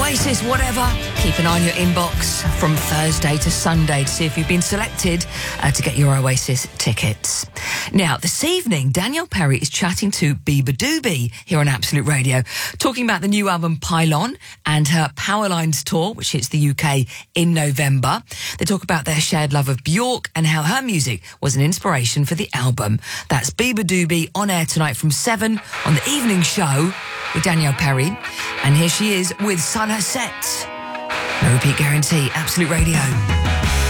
Oasis, whatever. Keep an eye on your inbox from Thursday to Sunday to see if you've been selected to get your Oasis tickets. Now, this evening, Danielle Perry is chatting to Beabadoobee here on Absolute Radio, talking about the new album Pylon and her Powerlines tour, which hits the UK in November. They talk about their shared love of Bjork and how her music was an inspiration for the album. That's Beabadoobee on air tonight from 7 on the evening show with Danielle Perry. And here she is with Sunset. No repeat guarantee, Absolute Radio.